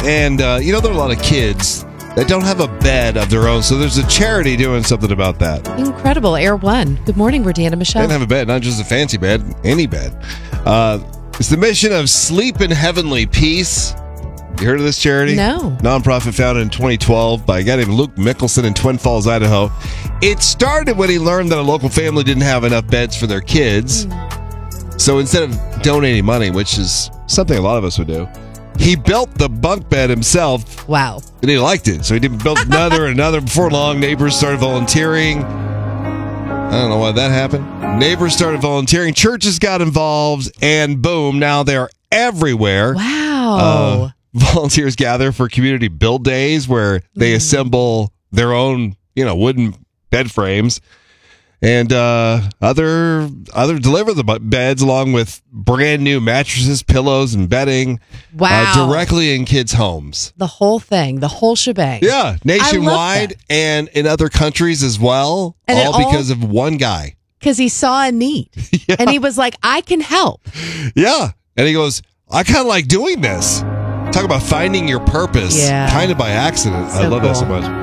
And, there are a lot of kids that don't have a bed of their own. So there's a charity doing something about that. Incredible. Air One. Good morning, we're Dan and Michelle. They don't have a bed, not just a fancy bed, any bed. It's the mission of Sleep in Heavenly Peace. You heard of this charity? No. Nonprofit founded in 2012 by a guy named Luke Mickelson in Twin Falls, Idaho. It started when he learned that a local family didn't have enough beds for their kids. So instead of donating money, which is something a lot of us would do, he built the bunk bed himself. Wow. And he liked it. So he built another and another. Before long, neighbors started volunteering. I don't know why that happened. Neighbors started volunteering. Churches got involved. And boom, now they're everywhere. Wow. Volunteers gather for community build days where they assemble their own, wooden bed frames, and other deliver the beds along with brand new mattresses, pillows, and bedding. Wow. Directly in kids' homes. The whole thing, the whole shebang. Yeah, nationwide and in other countries as well, And all because of one guy. Because he saw a need. Yeah. And he was like, I can help. Yeah. And he goes, I kind of like doing this. Talk about finding your purpose, Yeah. kind of by accident. I So love that so cool. much.